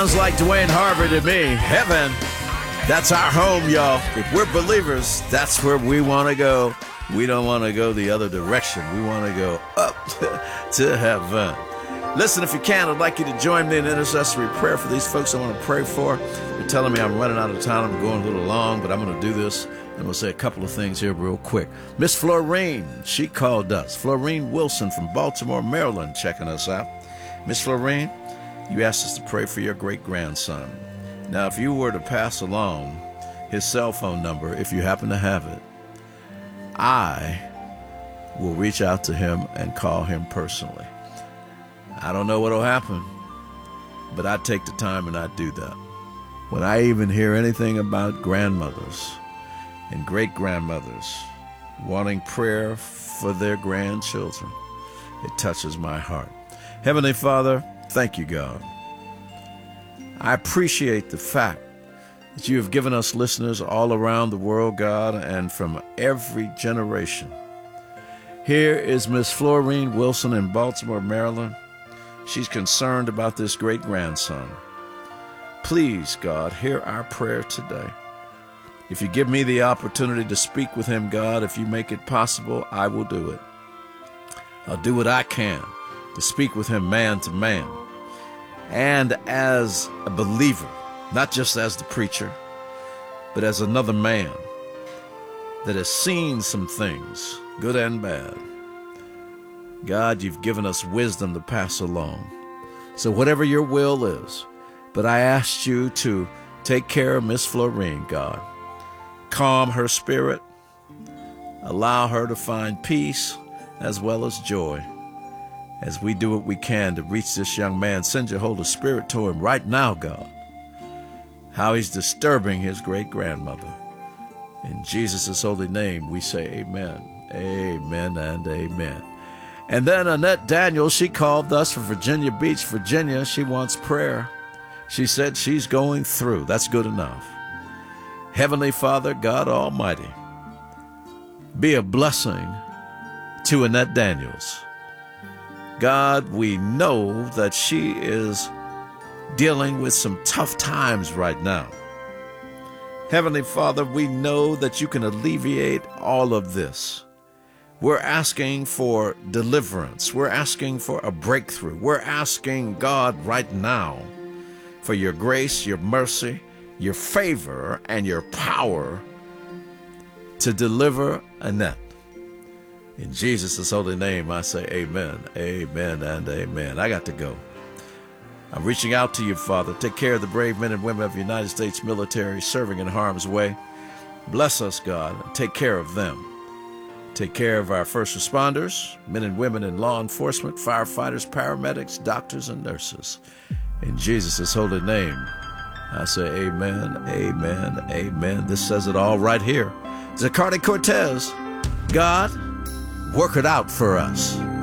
Sounds like Dwayne Harvey to me. Heaven, that's our home, y'all. If we're believers, that's where we want to go. We don't want to go the other direction. We want to go up to heaven. Listen, if you can, I'd like you to join me in intercessory prayer for these folks I want to pray for. They're telling me I'm running out of time. I'm going a little long, but I'm going to do this. I'm going to say a couple of things here real quick. Miss Florine, she called us. Florine Wilson from Baltimore, Maryland, checking us out. Miss Florine, you asked us to pray for your great-grandson. Now, if you were to pass along his cell phone number, if you happen to have it, I will reach out to him and call him personally. I don't know what will happen, but I take the time and I do that. When I even hear anything about grandmothers and great-grandmothers wanting prayer for their grandchildren, it touches my heart. Heavenly Father, thank you, God. I appreciate the fact that you have given us listeners all around the world, God, and from every generation. Here is Miss Florine Wilson in Baltimore, Maryland. She's concerned about this great-grandson. Please, God, hear our prayer today. If you give me the opportunity to speak with him, God, if you make it possible, I will do it. I'll do what I can to speak with him man to man. And as a believer, not just as the preacher, but as another man that has seen some things, good and bad. God, you've given us wisdom to pass along. So whatever your will is, but I asked you to take care of Miss Florine, God. Calm her spirit. Allow her to find peace as well as joy as we do what we can to reach this young man. Send your Holy Spirit to him right now, God. How he's disturbing his great-grandmother. In Jesus' holy name, we say amen, amen, and amen. And then Annette Daniels, she called us from Virginia Beach, Virginia. She wants prayer. She said she's going through. That's good enough. Heavenly Father, God Almighty, be a blessing to Annette Daniels. God, we know that she is dealing with some tough times right now. Heavenly Father, we know that you can alleviate all of this. We're asking for deliverance. We're asking for a breakthrough. We're asking God right now for your grace, your mercy, your favor, and your power to deliver Annette. In Jesus' holy name, I say amen, amen, and amen. I got to go. I'm reaching out to you, Father. Take care of the brave men and women of the United States military serving in harm's way. Bless us, God, and take care of them. Take care of our first responders, men and women in law enforcement, firefighters, paramedics, doctors, and nurses. In Jesus' holy name, I say amen, amen, amen. This says it all right here. Zacardi Cortez, God, work it out for us.